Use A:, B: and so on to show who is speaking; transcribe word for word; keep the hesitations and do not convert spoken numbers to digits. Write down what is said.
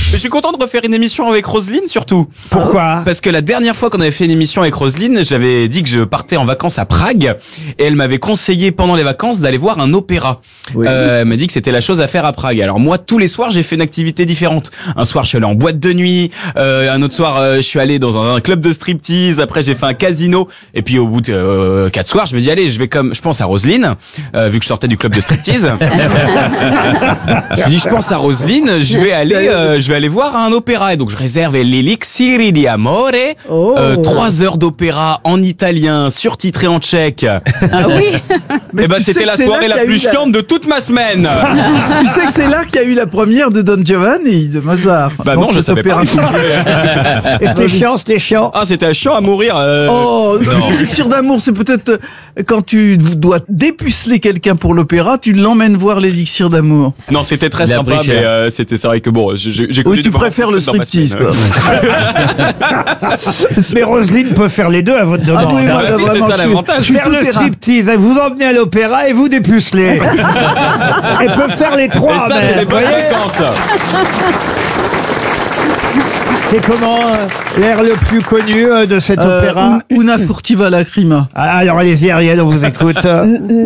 A: Je suis content de refaire une émission avec Roselyne, surtout.
B: Pourquoi ?
A: Parce que la dernière fois qu'on avait fait une émission avec Roselyne, j'avais dit que je partais en vacances à Prague et elle m'avait conseillé pendant les vacances d'aller voir un opéra.
C: Oui.
A: Euh, elle m'a dit que c'était la chose à faire à Prague. Alors moi, tous les soirs, j'ai fait une activité différente. Un soir, je suis allé en boîte de nuit. Euh, un autre soir, euh, je suis allé dans un, un club de striptease. Après, j'ai fait un casino. Et puis, au bout de euh, quatre soirs, je me dis, allez, je vais comme, je pense à Roselyne, euh, vu que je sortais du club de striptease. Je me suis dit, je pense à Roselyne, je vais aller, euh, je vais aller voir un opéra. Et donc, je réserve l'Elixir di Amore.
C: Oh.
A: Euh, trois heures d'opéra en italien, surtitré en tchèque.
D: Ah oui.
C: Mais
A: Et ben,
C: tu sais
A: c'était
C: que
A: la
C: c'est
A: soirée
C: là
A: la
C: qu'il y a
A: plus
C: eu la-
A: chiante de toute ma semaine.
C: Tu sais que c'est là qu'il y a eu la première de Don Giovanni, de Mozart.
A: Bah
C: Dans
A: non, je
C: cet
A: savais pas.
C: opéra.
B: Et c'était chiant, c'était chiant.
A: Ah, c'était chiant à mourir. Euh...
C: Oh,
A: Non.
C: l'élixir d'amour, c'est peut-être euh, quand tu dois dépuceler quelqu'un pour l'opéra, tu l'emmènes voir l'élixir d'amour.
A: Non, c'était très
E: Il a
A: sympa,
E: pris
A: mais
E: cher.
A: euh, c'était c'est vrai que bon, j'ai j'ai connu
C: Oui, tu
A: des moments
C: préfères le
A: dans ma
C: striptease,
A: semaine,
C: quoi.
B: Mais Roselyne peut faire les deux à votre demande.
C: Ah oui, moi,
A: oui,
C: là,
A: c'est
C: vraiment,
A: ça
C: je suis-
A: l'avantage.
C: je suis
B: Faire
C: tout
B: le
C: terrain.
B: striptease, elle vous emmener à l'opéra et vous dépuceler. Elle peut faire les
A: Et
B: trois,
A: ça, c'est
B: même,
A: les
B: vous
A: bonnes
B: voyez.
A: vacances.
B: C'est comment euh, l'air le plus connu euh, de cet
C: Euh,
B: opéra
C: Un- Una furtiva lacrima.
B: Ah, alors allez-y Ariel, on vous écoute.